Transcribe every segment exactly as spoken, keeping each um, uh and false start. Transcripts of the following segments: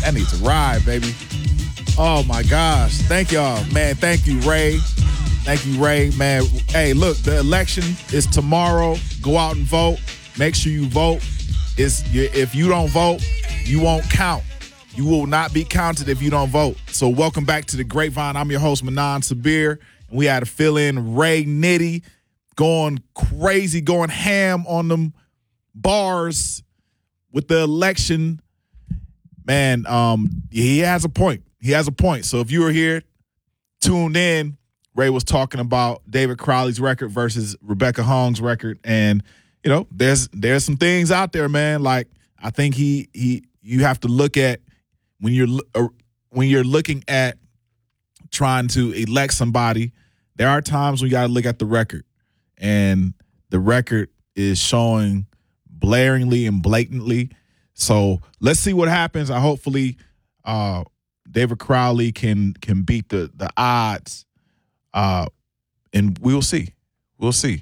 That needs to ride, baby. Oh, my gosh. Thank y'all. Man, thank you, Ray. Thank you, Ray. Man, hey, look, the election is tomorrow. Go out and vote. Make sure you vote. It's, if you don't vote, you won't count. You will not be counted if you don't vote. So welcome back to the Grapevine. I'm your host, Manan Sabir. And we had to fill in Ray Nitty going crazy, going ham on them bars with the election. Man, um, he has a point. He has a point. So if you were here, tuned in, Ray was talking about David Crowley's record versus Rebecca Hong's record. And, you know, there's there's some things out there, man. Like, I think he he you have to look at when you're uh, when you're looking at trying to elect somebody, there are times when you got to look at the record. And the record is showing blaringly and blatantly. So let's see what happens. I hopefully uh, David Crowley can can beat the the odds, uh, and we'll see. We'll see.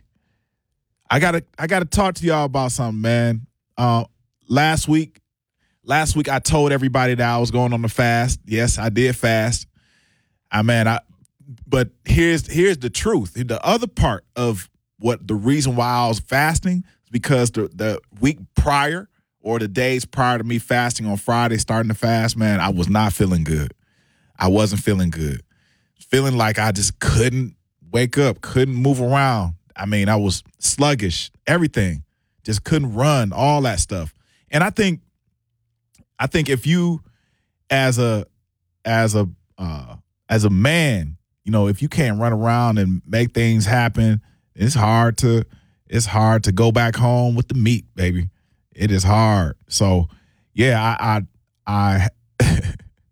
I gotta I gotta talk to y'all about something, man. Uh, last week, last week I told everybody that I was going on the fast. Yes, I did fast. I man, I. But here's here's the truth. The other part of what the reason why I was fasting is because the the week prior or the days prior to me fasting on Friday, starting to fast, man, I was not feeling good. I wasn't feeling good. Feeling like I just couldn't wake up, couldn't move around. I mean, I was sluggish, everything. Just couldn't run, all that stuff. And I think I think if you as a as a uh, as a man, you know, if you can't run around and make things happen, it's hard to it's hard to go back home with the meat, baby. It is hard. So, yeah, I I I,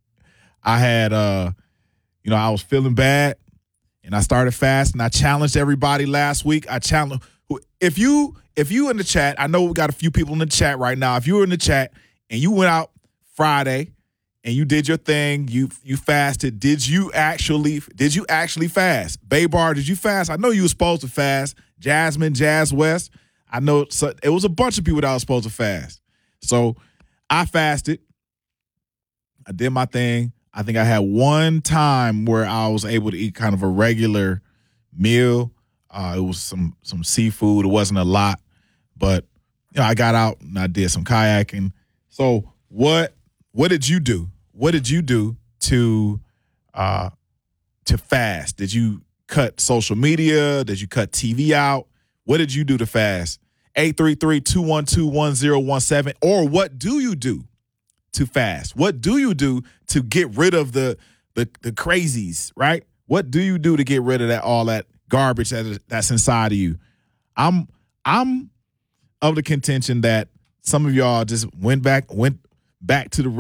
I had uh, you know, I was feeling bad, and I started fasting. I challenged everybody last week. I challenged if you if you in the chat. I know we got a few people in the chat right now. If you were in the chat and you went out Friday and you did your thing, you you fasted. Did you actually did you actually fast? Baybar, did you fast? I know you were supposed to fast. Jasmine, Jazz West, I know so it was a bunch of people that was supposed to fast. So I fasted. I did my thing. I think I had one time where I was able to eat kind of a regular meal. Uh, it was some some seafood. It wasn't a lot, but you know, I got out and I did some kayaking. So what what did you do? What did you do to uh, to fast? Did you cut social media? Did you cut T V out? What did you do to fast? eight three three, two one two, one zero one seven. Or what do you do to fast? What do you do to get rid of the the, the crazies, right? What do you do to get rid of that all that garbage that, that's inside of you? I'm I'm of the contention that some of y'all just went back went back to the